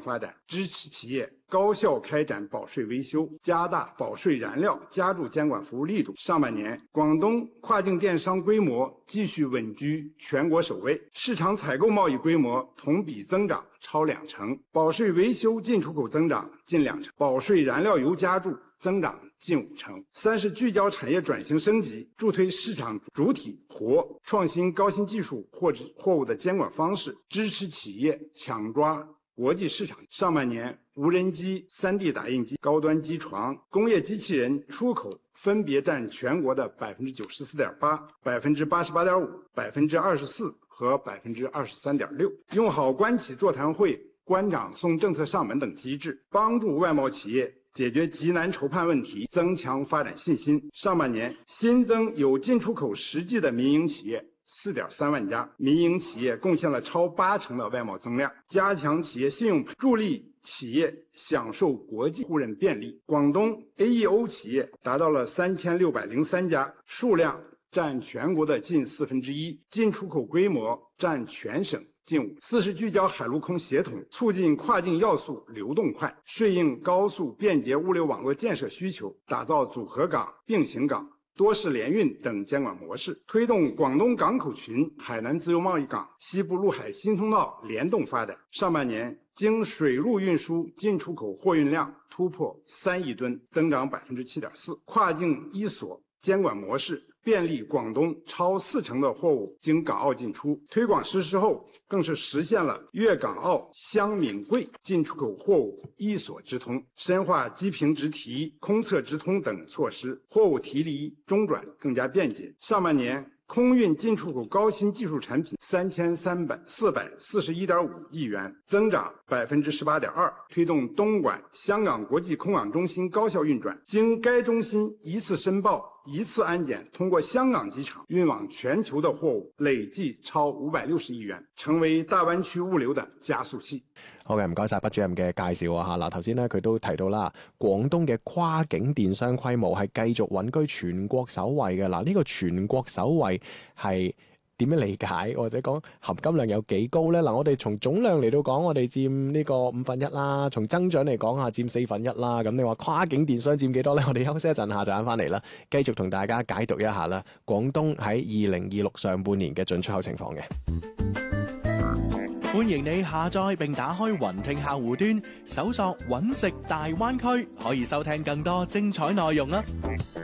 发展，支持企业高效开展保税维修，加大保税燃料加注监管服务力度。上半年，广东跨境电商规模继续稳居全国首位，市场采购贸易规模同比增长超20%，保税维修进出口增长近20%，保税燃料油加注增长近50%。三是聚焦产业转型升级，助推市场主体活创新高新技术货物的监管方式，支持企业抢抓国际市场。上半年，无人机、3D 打印机、高端机床、工业机器人出口分别占全国的94.8%、88.5%、24%和23.6%。用好官企座谈会、官长送政策上门等机制，帮助外贸企业解决急难筹判问题，增强发展信心。上半年新增有进出口实际的民营企业4.3万家，民营企业贡献了超80%的外贸增量，加强企业信用，助力企业享受国际互认便利。广东 AEO 企业达到了3603家，数量占全国的近1/4，进出口规模占全省近5%。四是聚焦海陆空协同，促进跨境要素流动快，顺应高速便捷物流网络建设需求，打造组合港、并行港、多式联运等监管模式，推动广东港口群、海南自由贸易港、西部陆海新通道联动发展。上半年，经水路运输进出口货运量突破3亿吨，增长7.4%。跨境一锁监管模式便利广东超40%的货物经港澳进出，推广实施后，更是实现了粤港澳湘闽桂进出口货物一锁直通，深化机坪直提、空侧直通等措施，货物提离中转更加便捷。上半年，空运进出口高新技术产品3441.5亿元，增长18.2%，推动东莞、香港国际空港中心高效运转。经该中心一次申报、一次安检，通过香港機場運往全球的貨物累計超560億元，成為大灣區物流的加速器。 好嘅，唔該晒畢主任嘅介紹啊嚇。嗱，頭先咧佢都提到啦，廣東嘅跨境電商規模係繼續穩居全國首位嘅。嗱，呢個全國首位係點樣理解，或者講含金量有幾高呢？嗱，我哋從總量嚟到講，我哋佔呢個1/5啦；從增長嚟講佔1/4啦。咁你話跨境電商佔幾多呢？我哋休息一陣，下陣翻嚟啦，繼續同大家解讀一下啦，廣東喺2026上半年嘅進出口情況嘅。 歡迎你下載並打開雲聽客戶端，搜索揾食大灣區，可以收聽更多精彩內容啦。